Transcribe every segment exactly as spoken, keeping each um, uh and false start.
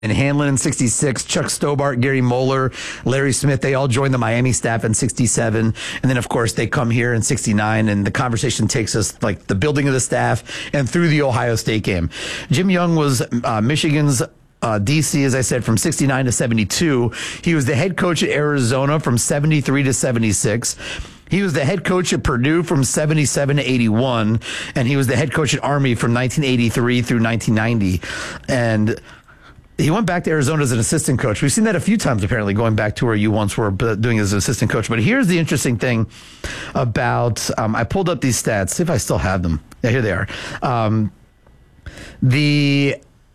and Hanlon in sixty-six, Chuck Stobart, Gary Moeller, Larry Smith, they all joined the Miami staff in sixty-seven. And then, of course, they come here in sixty-nine, and the conversation takes us like the building of the staff and through the Ohio State game. Jim Young was uh, Michigan's Uh, D C, as I said, from sixty-nine to seventy-two. He was the head coach at Arizona from seventy-three to seventy-six. He was the head coach at Purdue from seventy-seven to eighty-one. And he was the head coach at Army from nineteen eighty-three through nineteen ninety. And he went back to Arizona as an assistant coach. We've seen that a few times, apparently, going back to where you once were doing as an assistant coach. But here's the interesting thing about, um, I pulled up these stats, see if I still have them. Yeah, here they are. Um, the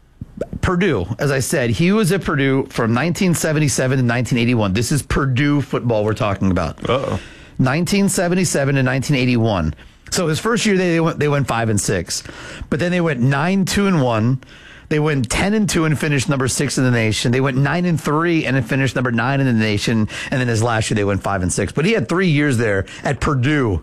Purdue, as I said, he was at Purdue from nineteen seventy-seven to nineteen eighty-one. This is Purdue football we're talking about. Uh-oh. nineteen seventy-seven to nineteen eighty-one. So his first year, they went they went five and six, but then they went nine two and one. They went ten and two and finished number six in the nation. They went nine and three and then finished number nine in the nation. And then his last year, they went five and six. But he had three years there at Purdue.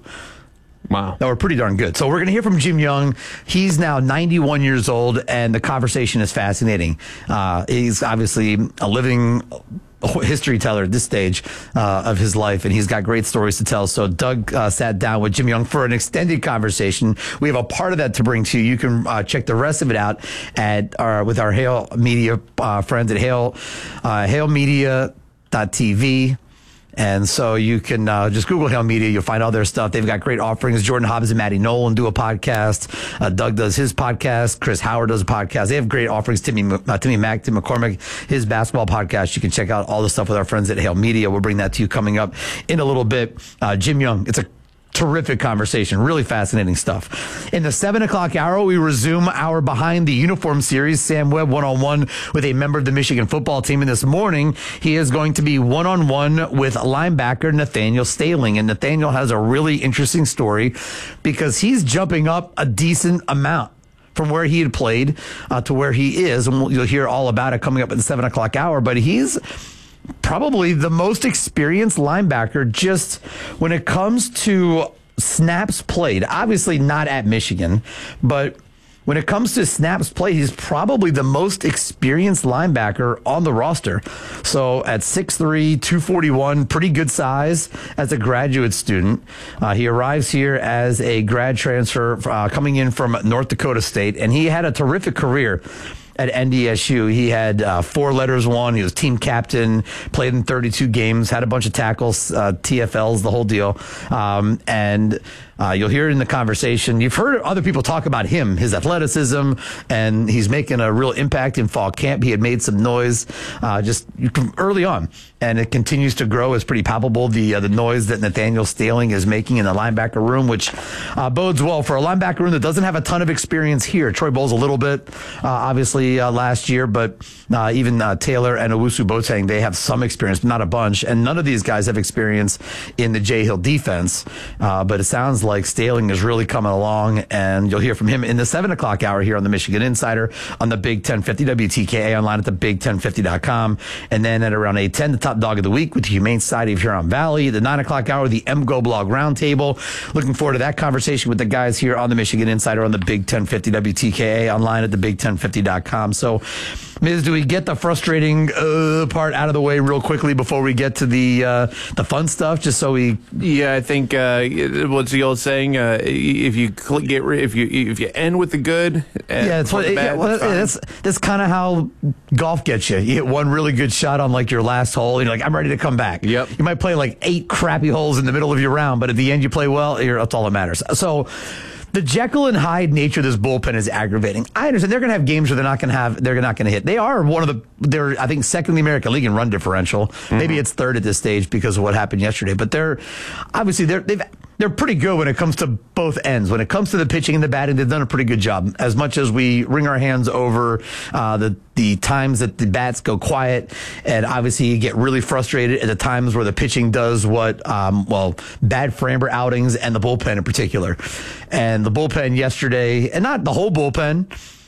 Wow. That were pretty darn good. So we're going to hear from Jim Young. He's now ninety-one years old, and the conversation is fascinating. Uh, he's obviously a living history teller at this stage uh, of his life, and he's got great stories to tell. So Doug uh, sat down with Jim Young for an extended conversation. We have a part of that to bring to you. You can uh, check the rest of it out at our, with our Hail Media uh, friends at Hail, uh, hail media dot t v. And so you can uh, just Google Hail Media. You'll find all their stuff. They've got great offerings. Jordan Hobbs and Matty Nolan do a podcast. Uh, Doug does his podcast. Chris Howard does a podcast. They have great offerings. Timmy uh, Timmy Mack, Tim McCormick, his basketball podcast. You can check out all the stuff with our friends at Hail Media. We'll bring that to you coming up in a little bit. Uh, Jim Young, it's a terrific conversation. Really fascinating stuff. In the seven o'clock hour, we resume our Behind the Uniform series. Sam Webb one-on-one with a member of the Michigan football team. And this morning, he is going to be one-on-one with linebacker Nathaniel Staling. And Nathaniel has a really interesting story because he's jumping up a decent amount from where he had played uh, to where he is. And you'll hear all about it coming up at the seven o'clock hour. But he's probably the most experienced linebacker just when it comes to snaps played. Obviously not at Michigan, but when it comes to snaps played, he's probably the most experienced linebacker on the roster. So at six three, two forty-one, pretty good size as a graduate student. Uh, he arrives here as a grad transfer uh, coming in from North Dakota State, and he had a terrific career at N D S U. He had uh, four letters won. He was team captain, played in thirty-two games, had a bunch of tackles, uh, T F Ls, the whole deal. Um, and uh, you'll hear it in the conversation. You've heard other people talk about him, his athleticism, and he's making a real impact in fall camp. He had made some noise uh, just early on, and it continues to grow. It's pretty palpable, the uh, the noise that Nathaniel Staling is making in the linebacker room, which uh, bodes well for a linebacker room that doesn't have a ton of experience here. Troy Bowles a little bit, uh, obviously, uh, last year, but uh, even uh, Taylor and Owusu Boateng, they have some experience, but not a bunch. And none of these guys have experience in the Jay Hill defense. Uh, but it sounds like Staling is really coming along, and you'll hear from him in the seven o'clock hour here on the Michigan Insider on the Big ten fifty, W T K A online at the big ten fifty dot com. And then at around eight ten, the top dog of the week with the Humane Society of Huron Valley. The nine o'clock hour, the M Go Blog Roundtable. Looking forward to that conversation with the guys here on the Michigan Insider on the Big ten fifty, W T K A online at the big ten fifty dot com. So, Miz, do we get the frustrating uh, part out of the way real quickly before we get to the uh, the fun stuff? Just so we, yeah, I think uh, what's the old saying? Uh, if you click, get if you if you end with the good, yeah, it's what, the bad, yeah, well, that's that's kind of how golf gets you. You hit one really good shot on like your last hole, and you're like, I'm ready to come back. Yep. You might play like eight crappy holes in the middle of your round, but at the end you play well. You're, that's all that matters. So, the Jekyll and Hyde nature of this bullpen is aggravating. I understand they're going to have games where they're not going to have, they're not going to hit. They are one of the, they're, I think, second in the American League in run differential. Mm-hmm. Maybe it's third at this stage because of what happened yesterday. But they're, obviously, they're, they've, they're pretty good when it comes to both ends. When it comes to the pitching and the batting, they've done a pretty good job. As much as we wring our hands over uh, the the times that the bats go quiet, and obviously you get really frustrated at the times where the pitching does what, um, well, bad Framber outings and the bullpen in particular. And the bullpen yesterday, and not the whole bullpen.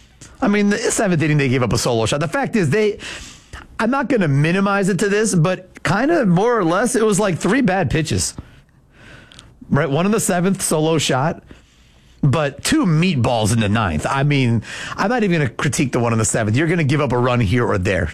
I mean, the seventh inning they gave up a solo shot. The fact is they, I'm not going to minimize it to this, but kind of more or less it was like three bad pitches. Right, one in the seventh, solo shot. but two meatballs in the ninth. I mean, I'm not even going to critique the one in the seventh. You're going to give up a run here or there.